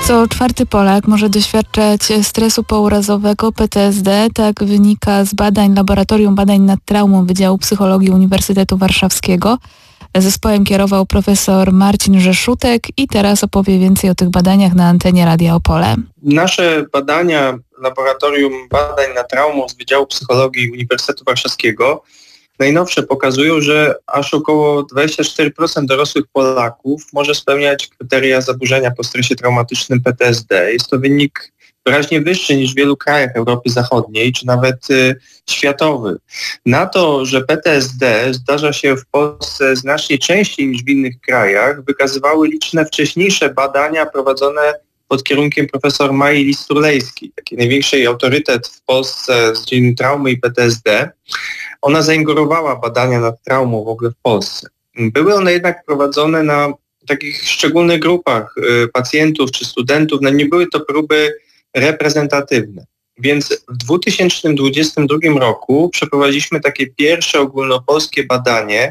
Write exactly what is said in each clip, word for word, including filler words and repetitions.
Co czwarty Polak może doświadczać stresu pourazowego, P T S D. Tak wynika z badań Laboratorium Badań nad Traumą Wydziału Psychologii Uniwersytetu Warszawskiego. Zespołem kierował profesor Marcin Rzeszutek i teraz opowie więcej o tych badaniach na antenie Radia Opole. Nasze badania Laboratorium Badań nad Traumą z Wydziału Psychologii Uniwersytetu Warszawskiego najnowsze pokazują, że aż około dwadzieścia cztery procent dorosłych Polaków może spełniać kryteria zaburzenia po stresie traumatycznym P T S D. Jest to wynik wyraźnie wyższy niż w wielu krajach Europy Zachodniej, czy nawet y, światowy. Na to, że P T S D zdarza się w Polsce znacznie częściej niż w innych krajach, wykazywały liczne wcześniejsze badania prowadzone pod kierunkiem profesor Mai Listurlejskiej, takiej największej autorytet w Polsce z dziedziny traumy i P T S D. Ona zaingurowała badania nad traumą w ogóle w Polsce. Były one jednak prowadzone na takich szczególnych grupach y, pacjentów czy studentów. No nie były to próby reprezentatywne. Więc w dwa tysiące dwudziestym drugim roku przeprowadziliśmy takie pierwsze ogólnopolskie badanie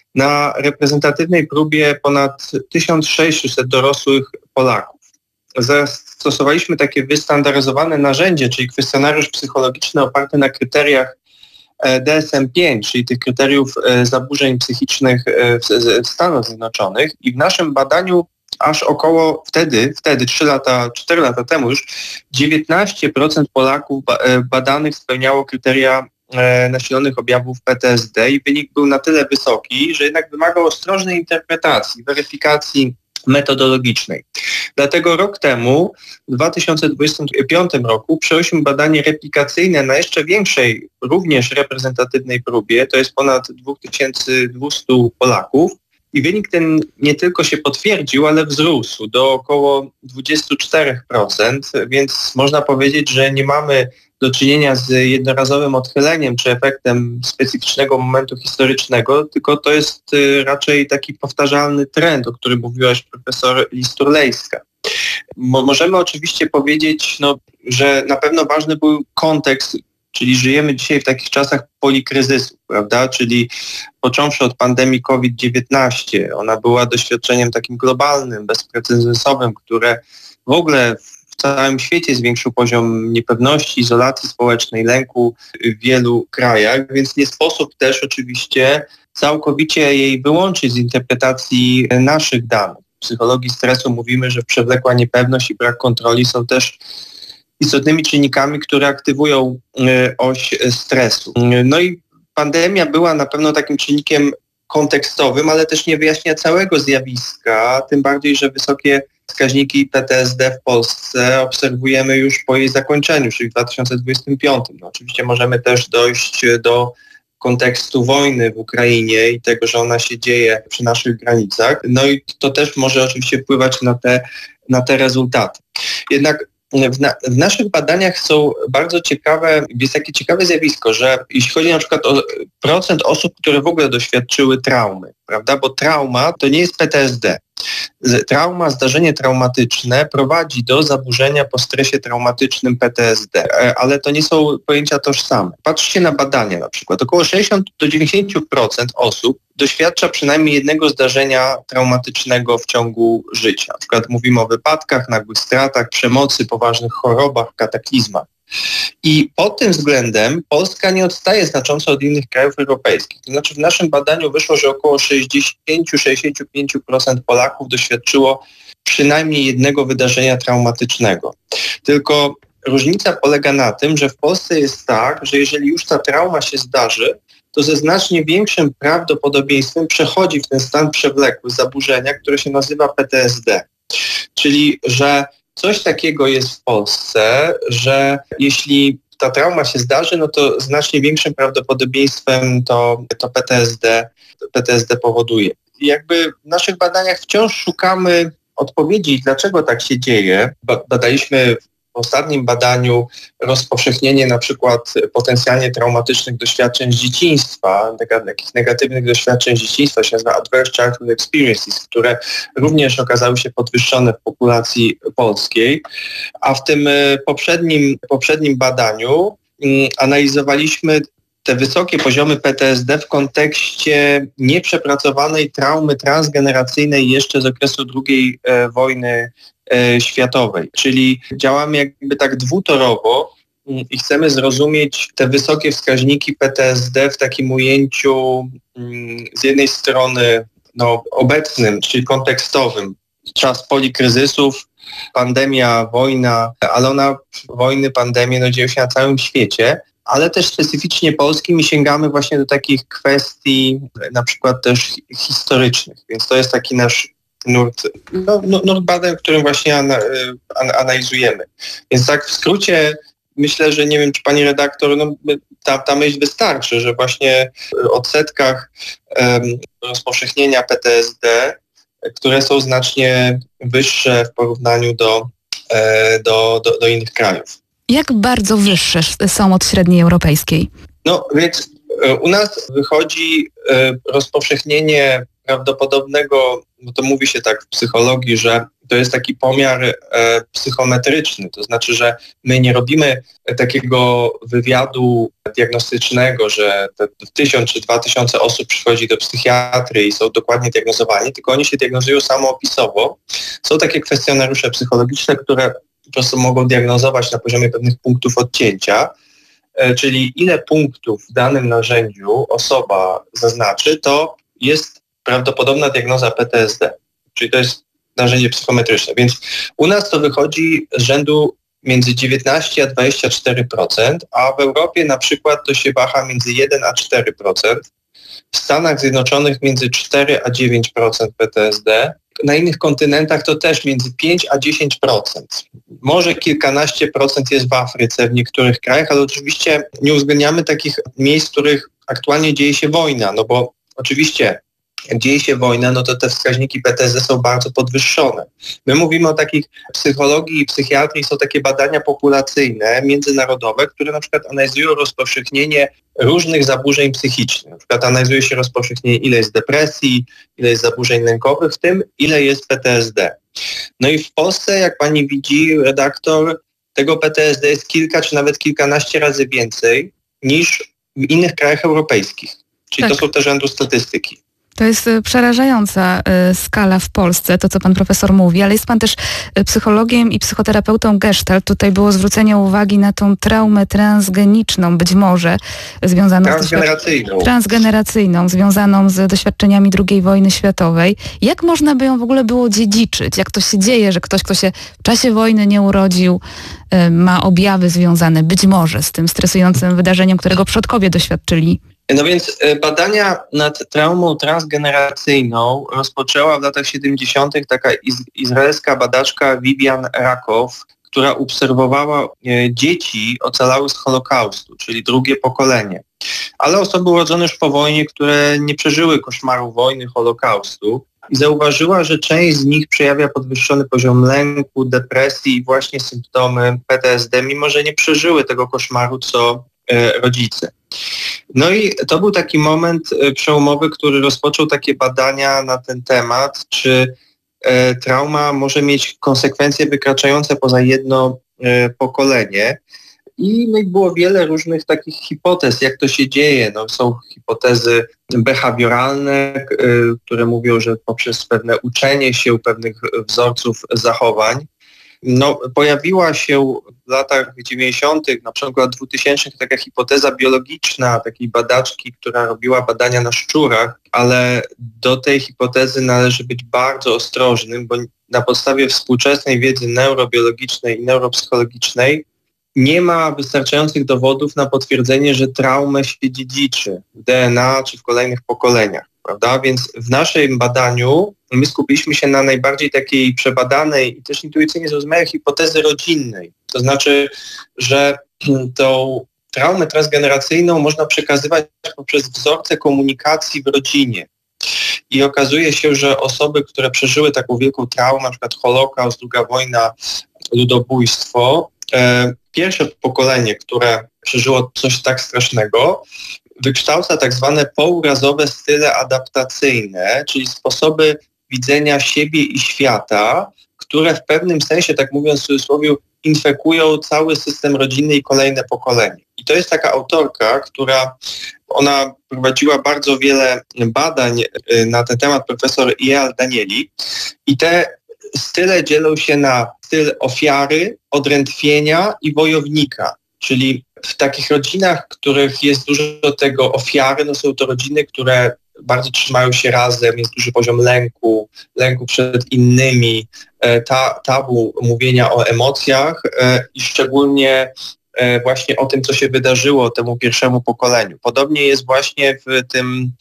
na reprezentatywnej próbie ponad tysiąc sześćset dorosłych Polaków. Zastosowaliśmy takie wystandaryzowane narzędzie, czyli kwestionariusz psychologiczny oparty na kryteriach D S M pięć, czyli tych kryteriów zaburzeń psychicznych w Stanach Zjednoczonych, i w naszym badaniu aż około wtedy, wtedy trzy lata, cztery lata temu już dziewiętnaście procent Polaków badanych spełniało kryteria nasilonych objawów P T S D i wynik był na tyle wysoki, że jednak wymagał ostrożnej interpretacji, weryfikacji metodologicznej. Dlatego rok temu, w dwa tysiące dwudziestym piątym roku, przeprowadziliśmy badanie replikacyjne na jeszcze większej, również reprezentatywnej próbie, to jest ponad dwa tysiące dwieście Polaków, i wynik ten nie tylko się potwierdził, ale wzrósł do około dwadzieścia cztery procent, więc można powiedzieć, że nie mamy do czynienia z jednorazowym odchyleniem czy efektem specyficznego momentu historycznego, tylko to jest raczej taki powtarzalny trend, o którym mówiłaś profesor Listurlejska. Mo- możemy oczywiście powiedzieć, no, że na pewno ważny był kontekst, czyli żyjemy dzisiaj w takich czasach polikryzysu, prawda? Czyli począwszy od pandemii COVID dziewiętnaście, ona była doświadczeniem takim globalnym, bezprecedensowym, które w ogóle w całym świecie zwiększył poziom niepewności, izolacji społecznej, lęku w wielu krajach, więc nie sposób też oczywiście całkowicie jej wyłączyć z interpretacji naszych danych. W psychologii stresu mówimy, że przewlekła niepewność i brak kontroli są też istotnymi czynnikami, które aktywują oś stresu. No i pandemia była na pewno takim czynnikiem kontekstowym, ale też nie wyjaśnia całego zjawiska, tym bardziej, że wysokie wskaźniki P T S D w Polsce obserwujemy już po jej zakończeniu, czyli w dwa tysiące dwudziestym piątym. No oczywiście możemy też dojść do kontekstu wojny w Ukrainie i tego, że ona się dzieje przy naszych granicach. No i to też może oczywiście wpływać na te, na te rezultaty. Jednak W, na, w naszych badaniach są bardzo ciekawe, jest takie ciekawe zjawisko, że jeśli chodzi na przykład o procent osób, które w ogóle doświadczyły traumy, prawda, bo trauma to nie jest P T S D. Trauma, zdarzenie traumatyczne prowadzi do zaburzenia po stresie traumatycznym P T S D, ale to nie są pojęcia tożsame. Patrzcie na badania na przykład. Około sześćdziesiąt do dziewięćdziesięciu procent osób doświadcza przynajmniej jednego zdarzenia traumatycznego w ciągu życia. Na przykład mówimy o wypadkach, nagłych stratach, przemocy, poważnych chorobach, kataklizmach. I pod tym względem Polska nie odstaje znacząco od innych krajów europejskich. To znaczy w naszym badaniu wyszło, że około sześćdziesiąt do sześćdziesięciu pięciu procent Polaków doświadczyło przynajmniej jednego wydarzenia traumatycznego. Tylko różnica polega na tym, że w Polsce jest tak, że jeżeli już ta trauma się zdarzy, to ze znacznie większym prawdopodobieństwem przechodzi w ten stan przewlekły zaburzenia, które się nazywa P T S D. Czyli, że coś takiego jest w Polsce, że jeśli ta trauma się zdarzy, no to znacznie większym prawdopodobieństwem to, to P T S D, P T S D powoduje. I jakby w naszych badaniach wciąż szukamy odpowiedzi, dlaczego tak się dzieje. Badaliśmy w ostatnim badaniu rozpowszechnienie na przykład potencjalnie traumatycznych doświadczeń z dzieciństwa, takich negatywnych doświadczeń z dzieciństwa, się nazywa Adverse Childhood Experiences, które również okazały się podwyższone w populacji polskiej. A w tym poprzednim, poprzednim badaniu analizowaliśmy te wysokie poziomy P T S D w kontekście nieprzepracowanej traumy transgeneracyjnej jeszcze z okresu drugiej e, wojny e, światowej. Czyli działamy jakby tak dwutorowo i chcemy zrozumieć te wysokie wskaźniki P T S D w takim ujęciu mm, z jednej strony no, obecnym, czyli kontekstowym, czas polikryzysów, pandemia, wojna, ale ona, wojny, pandemie no, dzieją się na całym świecie, ale też specyficznie polskim i sięgamy właśnie do takich kwestii na przykład też historycznych. Więc to jest taki nasz nurt, no, nurt badań, którym właśnie ana, an, analizujemy. Więc tak w skrócie myślę, że nie wiem, czy pani redaktor, no, ta, ta myśl wystarczy, że właśnie w odsetkach um, rozpowszechnienia P T S D, które są znacznie wyższe w porównaniu do, e, do, do, do innych krajów. Jak bardzo wyższe są od średniej europejskiej? No więc u nas wychodzi rozpowszechnienie prawdopodobnego, bo to mówi się tak w psychologii, że to jest taki pomiar e, psychometryczny, to znaczy, że my nie robimy takiego wywiadu diagnostycznego, że te tysiąc czy dwa tysiące osób przychodzi do psychiatry i są dokładnie diagnozowani, tylko oni się diagnozują samoopisowo. Są takie kwestionariusze psychologiczne, które po prostu mogą diagnozować na poziomie pewnych punktów odcięcia, e, czyli ile punktów w danym narzędziu osoba zaznaczy, to jest prawdopodobna diagnoza P T S D, czyli to jest narzędzie psychometryczne. Więc u nas to wychodzi z rzędu między dziewiętnaście a dwadzieścia cztery procent, a w Europie na przykład to się waha między jeden a cztery procent, w Stanach Zjednoczonych między cztery a dziewięć procent P T S D, na innych kontynentach to też między pięć a dziesięć procent. Może kilkanaście procent jest w Afryce, w niektórych krajach, ale oczywiście nie uwzględniamy takich miejsc, w których aktualnie dzieje się wojna, no bo oczywiście jak dzieje się wojna, no to te wskaźniki P T S D są bardzo podwyższone. My mówimy o takich psychologii i psychiatrii, są takie badania populacyjne, międzynarodowe, które na przykład analizują rozpowszechnienie różnych zaburzeń psychicznych. Na przykład analizuje się rozpowszechnienie, ile jest depresji, ile jest zaburzeń lękowych, w tym ile jest P T S D. No i w Polsce, jak pani widzi, redaktor, tego P T S D jest kilka czy nawet kilkanaście razy więcej niż w innych krajach europejskich. Czyli tak. To są te rzędu statystyki. To jest przerażająca skala w Polsce, to co pan profesor mówi, ale jest pan też psychologiem i psychoterapeutą Gestalt. Tutaj było zwrócenie uwagi na tą traumę transgeniczną, być może związaną transgeneracyjną. z transgeneracyjną, związaną z doświadczeniami drugiej wojny światowej. Jak można by ją w ogóle było dziedziczyć? Jak to się dzieje, że ktoś, kto się w czasie wojny nie urodził, ma objawy związane być może z tym stresującym wydarzeniem, którego przodkowie doświadczyli? No więc badania nad traumą transgeneracyjną rozpoczęła w latach siedemdziesiątych taka iz- izraelska badaczka Vivian Rakow, która obserwowała dzieci ocalałe z Holokaustu, czyli drugie pokolenie. Ale osoby urodzone już po wojnie, które nie przeżyły koszmaru wojny, Holokaustu, i zauważyła, że część z nich przejawia podwyższony poziom lęku, depresji i właśnie symptomy P T S D, mimo że nie przeżyły tego koszmaru, co rodzice. No i to był taki moment przełomowy, który rozpoczął takie badania na ten temat, czy e, trauma może mieć konsekwencje wykraczające poza jedno e, pokolenie. I no i było wiele różnych takich hipotez, jak to się dzieje. No, są hipotezy behawioralne, e, które mówią, że poprzez pewne uczenie się pewnych wzorców zachowań. No, pojawiła się w latach dziewięćdziesiątych, na przykład dwutysięcznych, taka hipoteza biologiczna takiej badaczki, która robiła badania na szczurach, ale do tej hipotezy należy być bardzo ostrożnym, bo na podstawie współczesnej wiedzy neurobiologicznej i neuropsychologicznej nie ma wystarczających dowodów na potwierdzenie, że traumę się dziedziczy w D N A czy w kolejnych pokoleniach, prawda? Więc w naszym badaniu my skupiliśmy się na najbardziej takiej przebadanej i też intuicyjnie zrozumiałej hipotezy rodzinnej. To znaczy, że tą traumę transgeneracyjną można przekazywać poprzez wzorce komunikacji w rodzinie. I okazuje się, że osoby, które przeżyły taką wielką traumę, na przykład Holokaust, druga wojna, ludobójstwo, e, pierwsze pokolenie, które przeżyło coś tak strasznego, wykształca tak zwane pourazowe style adaptacyjne, czyli sposoby widzenia siebie i świata, które w pewnym sensie, tak mówiąc w cudzysłowie, infekują cały system rodzinny i kolejne pokolenie. I to jest taka autorka, która ona prowadziła bardzo wiele badań na ten temat, profesor Eyal Danieli, i te style dzielą się na styl ofiary, odrętwienia i wojownika. Czyli w takich rodzinach, w których jest dużo tego ofiary, no są to rodziny, które bardzo trzymają się razem, jest duży poziom lęku, lęku przed innymi, ta, tabu mówienia o emocjach i szczególnie właśnie o tym, co się wydarzyło temu pierwszemu pokoleniu. Podobnie jest właśnie w tym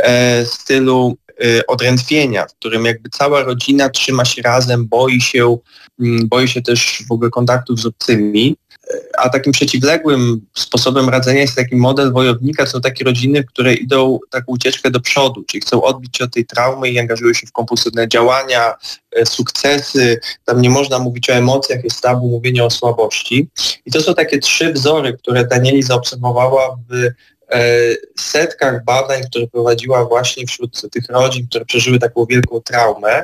stylu odrętwienia, w którym jakby cała rodzina trzyma się razem, boi się, boi się też w ogóle kontaktów z obcymi. A takim przeciwległym sposobem radzenia jest taki model wojownika, są takie rodziny, które idą taką ucieczkę do przodu, czyli chcą odbić się od tej traumy i angażują się w kompulsywne działania, sukcesy. Tam nie można mówić o emocjach, jest tabu mówienia o słabości. I to są takie trzy wzory, które Danieli zaobserwowała w setkach badań, które prowadziła właśnie wśród tych rodzin, które przeżyły taką wielką traumę.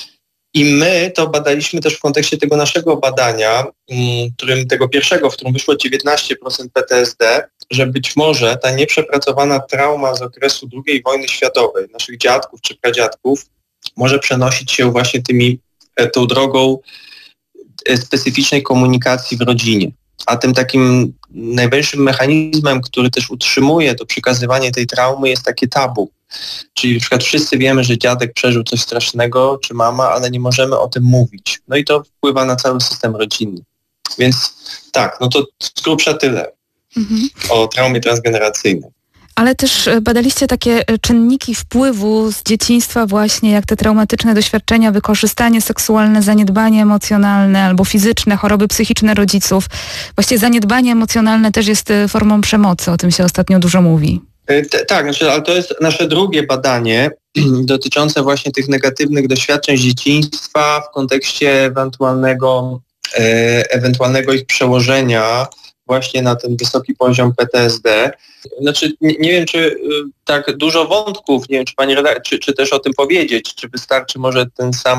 I my to badaliśmy też w kontekście tego naszego badania, którym, tego pierwszego, w którym wyszło dziewiętnaście procent P T S D, że być może ta nieprzepracowana trauma z okresu drugiej wojny światowej, naszych dziadków czy pradziadków, może przenosić się właśnie tymi, tą drogą specyficznej komunikacji w rodzinie. A tym takim najważniejszym mechanizmem, który też utrzymuje to przekazywanie tej traumy, jest takie tabu. Czyli na przykład wszyscy wiemy, że dziadek przeżył coś strasznego, czy mama, ale nie możemy o tym mówić. No i to wpływa na cały system rodzinny. Więc tak, no to z grubsza tyle mhm. o traumie transgeneracyjnej. Ale też badaliście takie czynniki wpływu z dzieciństwa właśnie, jak te traumatyczne doświadczenia, wykorzystanie seksualne, zaniedbanie emocjonalne albo fizyczne, choroby psychiczne rodziców. Właściwie zaniedbanie emocjonalne też jest formą przemocy, o tym się ostatnio dużo mówi. Tak, znaczy, ale to jest nasze drugie badanie dotyczące właśnie tych negatywnych doświadczeń z dzieciństwa w kontekście ewentualnego, e, ewentualnego ich przełożenia właśnie na ten wysoki poziom P T S D. Znaczy, nie, nie wiem, czy y, tak dużo wątków, nie wiem, czy pani redaktor, czy, czy też o tym powiedzieć, czy wystarczy może ten sam